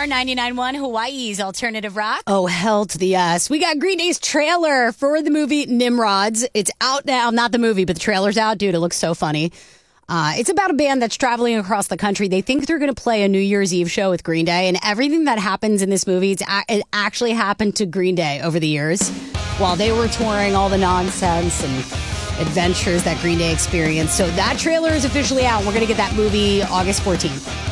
CHQR 99.1 Hawaii's Alternative Rock. Oh, hell to the yes. We got Green Day's trailer for the movie Nimrods. It's out now. Not the movie, but the trailer's out. Dude, it looks so funny. It's about a band that's traveling across the country. They think they're going to play a New Year's Eve show with Green Day, and everything that happens in this movie, it actually happened to Green Day over the years while they were touring, all the nonsense and adventures that Green Day experienced. So that trailer is officially out. We're going to get that movie August 14th.